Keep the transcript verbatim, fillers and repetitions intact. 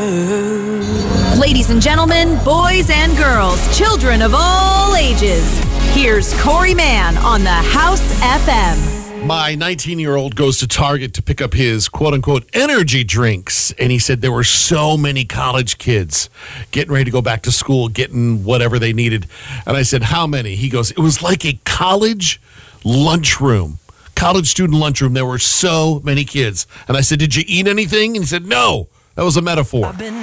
Ladies and gentlemen, boys and girls, children of all ages, here's Corey Mann on the House F M. My nineteen-year-old goes to Target to pick up his quote-unquote energy drinks, and he said there were so many college kids getting ready to go back to school, getting whatever they needed. And I said, how many? He goes, it was like a college lunchroom, college student lunchroom. There were so many kids. And I said, did you eat anything? And he said, no, that was a metaphor.